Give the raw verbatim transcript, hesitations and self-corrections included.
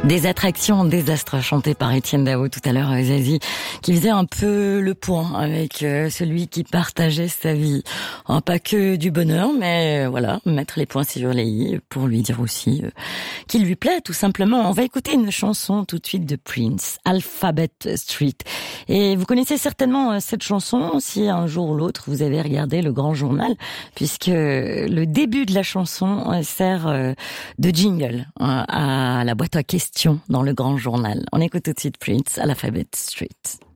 Des attractions, désastres chantés par Étienne Dao tout à l'heure, Zazie, qui faisait un peu le point avec euh, celui qui partageait sa vie. Hein, pas que du bonheur, mais euh, voilà, mettre les points sur les i pour lui dire aussi euh, qu'il lui plaît, tout simplement. On va écouter une chanson tout de suite de Prince, Alphabet Street. Et vous connaissez certainement euh, cette chanson si un jour ou l'autre vous avez regardé le Grand Journal, puisque le début de la chanson euh, sert euh, de jingle hein, à la boîte à questions dans le Grand Journal. On écoute tout de suite Prince, Alphabet Street.